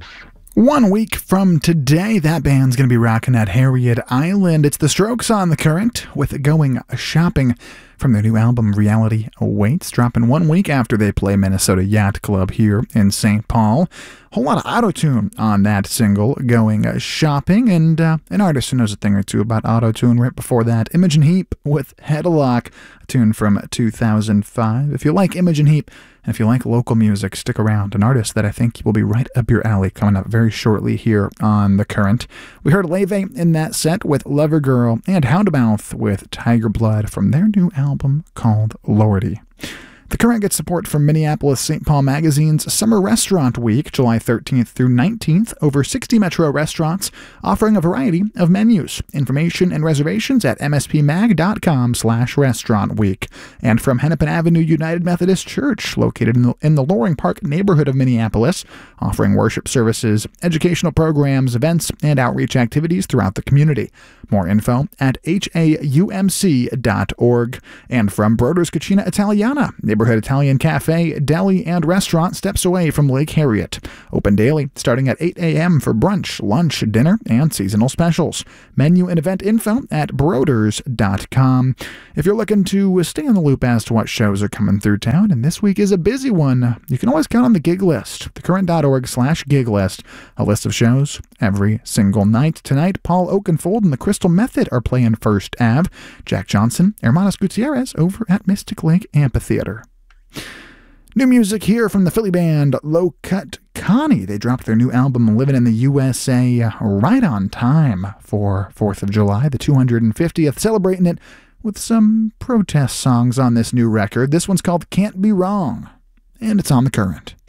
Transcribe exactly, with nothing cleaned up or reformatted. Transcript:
One week from today, that band's going to be rocking at Harriet Island. It's The Strokes on the Current with Going Shopping from their new album Reality Awaits, dropping one week after they play Minnesota Yacht Club here in Saint Paul. A whole lot of auto-tune on that single, Going Shopping, and uh, an artist who knows a thing or two about auto-tune. Right before that, Imogen Heap with Headlock, a tune from two thousand five. If you like Imogen Heap, and if you like local music, stick around. An artist that I think will be right up your alley coming up very shortly here on The Current. We heard Leve in that set with Lover Girl and Houndmouth with Tiger Blood from their new album called Lordy. The Current gets support from Minneapolis Saint Paul Magazine's Summer Restaurant Week, July thirteenth through nineteenth. Over sixty metro restaurants offering a variety of menus. Information and reservations at mspmag.com slash restaurant week. And from Hennepin Avenue United Methodist Church, located in the, in the Loring Park neighborhood of Minneapolis, offering worship services, educational programs, events, and outreach activities throughout the community. More info at h a u m c dot org. And from Broder's Cucina Italiana, neighborhood Italian cafe, deli, and restaurant steps away from Lake Harriet. Open daily, starting at eight a.m. for brunch, lunch, dinner, and seasonal specials. Menu and event info at broders dot com. If you're looking to stay in the loop as to what shows are coming through town, and this week is a busy one, you can always count on the gig list, thecurrent.org slash gig list, a list of shows every single night. Tonight, Paul Oakenfold and the Crystal Method are playing First Ave. Jack Johnson, Hermanos Gutierrez over at Mystic Lake Amphitheater. New music here from the Philly band Low Cut Connie. They dropped their new album Living in the U S A right on time for fourth of July, the two hundred fiftieth, celebrating it with some protest songs on this new record. This one's called Can't Be Wrong, and it's on The Current.